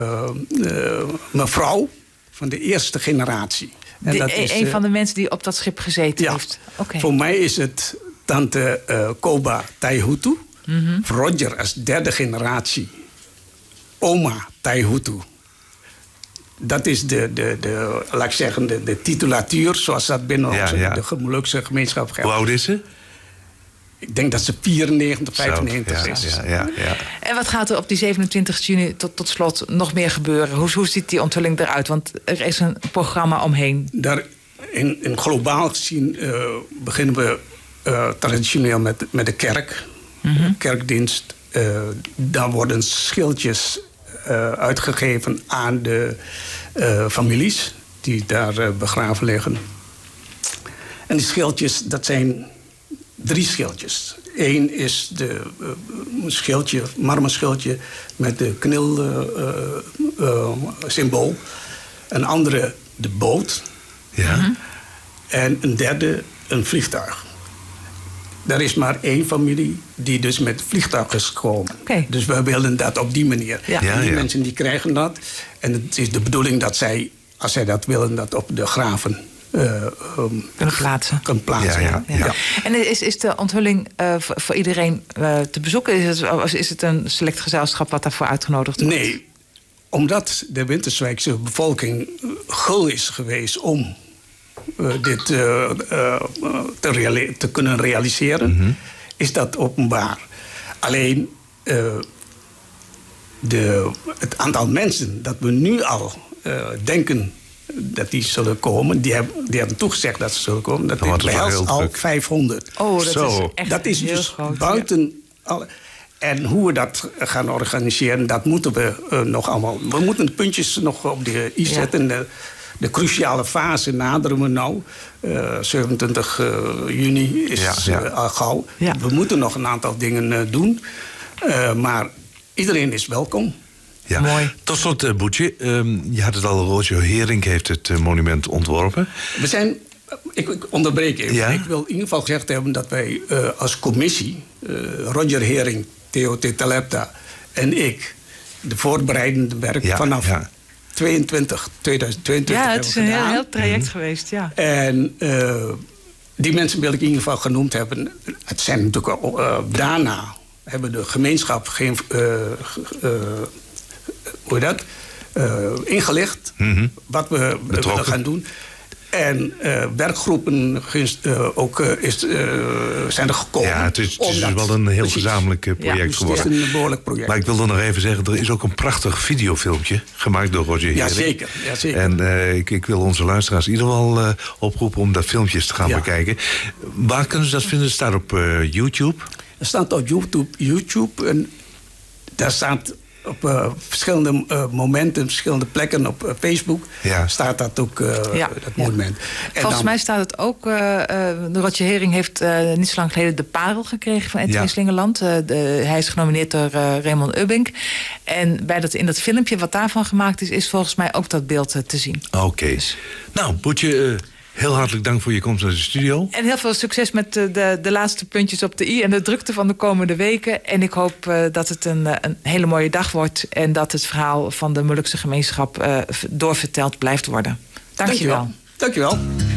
mevrouw van de eerste generatie. En dat is een van de mensen die op dat schip gezeten heeft? Okay. Voor mij is het tante Koba Taihutu. Mm-hmm. Roger als derde generatie. Oma Taihutu. Dat is laat ik zeggen, de titulatuur zoals dat binnen de Molukse gemeenschap geldt. Hoe oud is ze? Ik denk dat ze 94, 95 is. Ja. En wat gaat er op die 27 juni tot slot nog meer gebeuren? Hoe ziet die onthulling eruit? Want er is een programma omheen. In globaal gezien beginnen we traditioneel met de kerk. Mm-hmm. Kerkdienst. Daar worden schildjes uitgegeven aan de families die daar begraven liggen. En die schildjes, dat zijn 3 schildjes. Eén is een marmerschildje met de knil-symbool. Een andere de boot. Ja. En een derde een vliegtuig. Er is maar 1 familie die dus met vliegtuig is gekomen. Okay. Dus we willen dat op die manier. Ja. En die mensen die krijgen dat. En het is de bedoeling dat zij, als zij dat willen, dat op de graven kunnen plaatsen. Ja. En is de onthulling voor iedereen te bezoeken? Is het een select gezelschap wat daarvoor uitgenodigd wordt? Nee, omdat de Winterswijkse bevolking gul is geweest om dit te kunnen realiseren, mm-hmm. is dat openbaar. Alleen het aantal mensen dat we nu al denken dat die zullen komen, die hebben toegezegd dat ze zullen komen. Dat behelst al 500. Oh, dat is echt dat is heel dus groot, buiten alle. En hoe we dat gaan organiseren, dat moeten we nog allemaal. We moeten de puntjes nog op de i zetten. De cruciale fase naderen we nou. 27 juni is al gauw. Ja. We moeten nog een aantal dingen doen. Maar iedereen is welkom. Ja. Mooi. Tot slot, Boetje. Je had het al, Roger Hering heeft het monument ontworpen. We zijn... Ik onderbreek even. Ja? Ik wil in ieder geval gezegd hebben dat wij als commissie... Roger Hering, Theo Tetalepta en ik... de voorbereidende werk vanaf 2022 ja, het is een heel traject geweest, ja. En die mensen wil ik in ieder geval genoemd hebben. Het zijn natuurlijk daarna hebben de gemeenschap geen... ingelicht wat we willen gaan doen. En werkgroepen zijn er gekomen. Ja, het is dus wel een heel gezamenlijk project geworden. Het is een behoorlijk project. Maar ik wilde nog even zeggen, er is ook een prachtig videofilmpje gemaakt door Roger Hering. Ja, zeker. En ik wil onze luisteraars in ieder geval oproepen om dat filmpjes te gaan bekijken. Waar kunnen ze dat vinden? Het staat op YouTube. Het staat op YouTube en daar staat... op verschillende momenten, verschillende plekken op Facebook... staat dat ook, dat monument. En volgens mij staat het ook... Roger Hering heeft niet zo lang geleden de parel gekregen van Edwin Slingerland. Hij is genomineerd door Raymond Ubbink. En in dat filmpje wat daarvan gemaakt is volgens mij ook dat beeld te zien. Oké. Dus. Nou, Boetje... heel hartelijk dank voor je komst naar de studio. En heel veel succes met de laatste puntjes op de i... en de drukte van de komende weken. En ik hoop dat het een hele mooie dag wordt... en dat het verhaal van de Molukse gemeenschap doorverteld blijft worden. Dank je wel. Dank je wel.